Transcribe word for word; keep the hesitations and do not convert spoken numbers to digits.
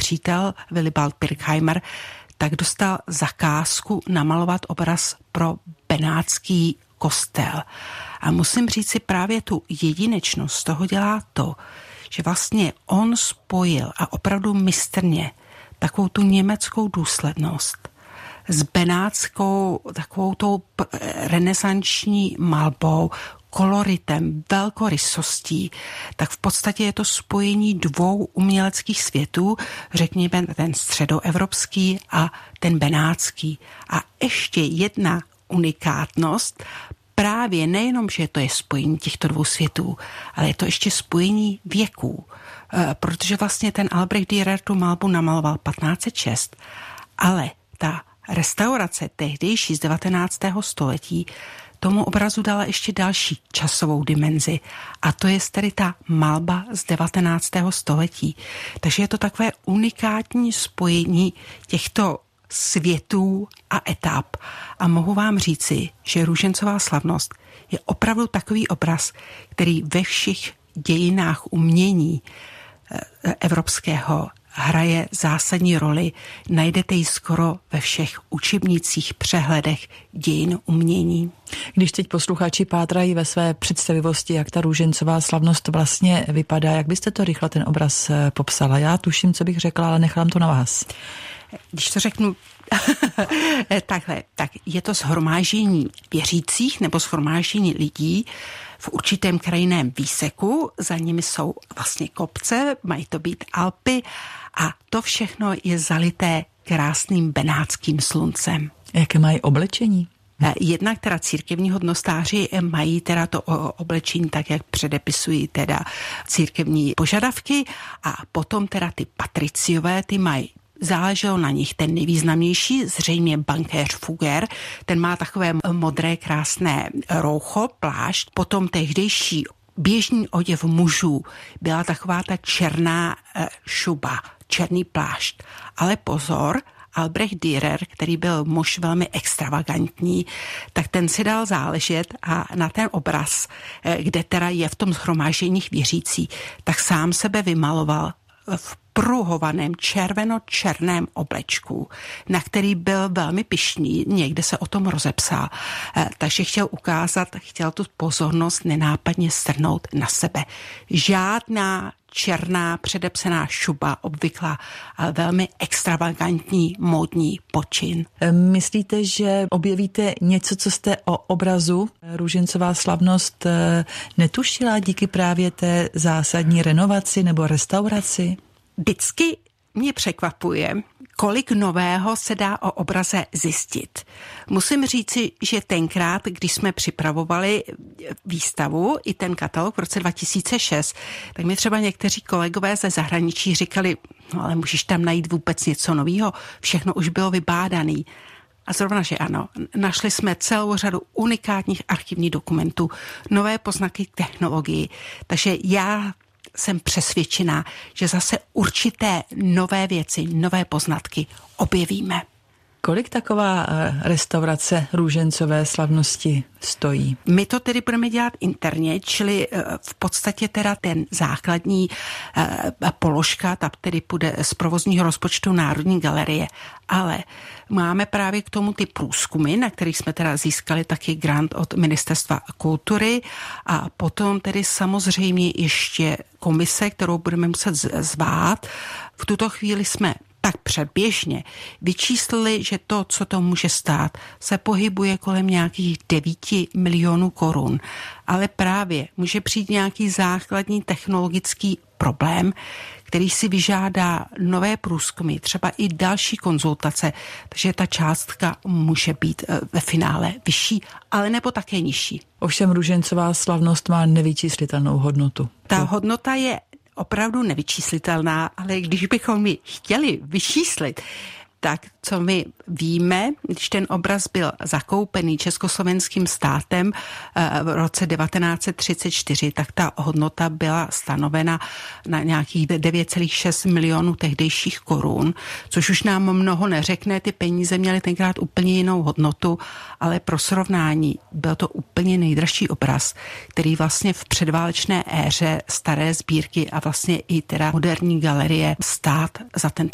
přítel Willibald Pirkheimer, tak dostal zakázku namalovat obraz pro benátský kostel. A musím říct si, právě tu jedinečnost toho dělá to, že vlastně on spojil a opravdu mistrně takovou tu německou důslednost s benátskou takovou tou renesanční malbou, koloritem, velkorysostí, tak v podstatě je to spojení dvou uměleckých světů, řekněme ten středoevropský a ten benátský. A ještě jedna unikátnost, právě nejenom, že to je spojení těchto dvou světů, ale je to ještě spojení věků, protože vlastně ten Albrecht Dürer tu malbu namaloval patnáct set šest, ale ta restaurace tehdejší z devatenáctého století tomu obrazu dala ještě další časovou dimenzi a to je tedy ta malba z devatenáctého století. Takže je to takové unikátní spojení těchto světů a etap. A mohu vám říci, že Růžencová slavnost je opravdu takový obraz, který ve všech dějinách umění evropského hraje zásadní roli. Najdete ji skoro ve všech učebnicích, přehledech dějin umění. Když teď posluchači pátrají ve své představivosti, jak ta Růžencová slavnost vlastně vypadá, jak byste to rychle ten obraz popsala? Já tuším, co bych řekla, ale nechám to na vás. Když to řeknu takhle, tak je to shromáždění věřících nebo shromáždění lidí v určitém krajinném výseku, za nimi jsou vlastně kopce, mají to být Alpy a to všechno je zalité krásným benátským sluncem. Jaké mají oblečení? Jednak teda církevní hodnostáři mají teda to oblečení tak, jak předepisují teda církevní požadavky a potom teda ty patriciové, ty mají záleželo na nich ten nejvýznamnější, zřejmě bankéř Fugger, ten má takové modré krásné roucho, plášť, potom tehdejší běžný oděv mužů byla taková ta černá šuba, černý plášť. Ale pozor, Albrecht Dürer, který byl muž velmi extravagantní, tak ten si dal záležet a na ten obraz, kde teda je v tom shromáždění věřící, tak sám sebe vymaloval v pruhovaném červeno-černém oblečku, na který byl velmi pyšný, někde se o tom rozepsal, takže chtěl ukázat, chtěl tu pozornost nenápadně strhnout na sebe. Žádná černá předepsaná šuba, obvyklá, ale velmi extravagantní módní počin. Myslíte, že objevíte něco, co jste o obrazu Růžencová slavnost netušila díky právě té zásadní renovaci nebo restauraci? Vždycky mě překvapuje, kolik nového se dá o obraze zjistit. Musím říci, že tenkrát, když jsme připravovali výstavu i ten katalog v roce dva tisíce šest, tak mi třeba někteří kolegové ze zahraničí říkali, no ale můžeš tam najít vůbec něco nového, všechno už bylo vybádaný. A zrovna, že ano, našli jsme celou řadu unikátních archivních dokumentů, nové poznaky k technologii, takže já jsem přesvědčená, že zase určité nové věci, nové poznatky objevíme. Kolik taková restaurace Růžencové slavnosti stojí? My to tedy budeme dělat interně, čili v podstatě teda ten základní položka, ta tedy půjde z provozního rozpočtu Národní galerie, ale máme právě k tomu ty průzkumy, na kterých jsme teda získali taky grant od Ministerstva kultury a potom tedy samozřejmě ještě komise, kterou budeme muset zvát. V tuto chvíli jsme tak předběžně vyčíslili, že to, co to může stát, se pohybuje kolem nějakých devíti milionů korun. Ale právě může přijít nějaký základní technologický problém, který si vyžádá nové průzkumy, třeba i další konzultace, takže ta částka může být ve finále vyšší, ale nebo také nižší. Ovšem Růžencová slavnost má nevyčíslitelnou hodnotu. Ta hodnota je opravdu nevyčíslitelná, ale když bychom ji chtěli vyčíslit, tak co my víme, když ten obraz byl zakoupený československým státem v roce devatenáct set třicet čtyři, tak ta hodnota byla stanovena na nějakých devět celá šest milionů tehdejších korun, což už nám mnoho neřekne, ty peníze měly tenkrát úplně jinou hodnotu, ale pro srovnání byl to úplně nejdražší obraz, který vlastně v předválečné éře staré sbírky a vlastně i teda moderní galerie stát za tento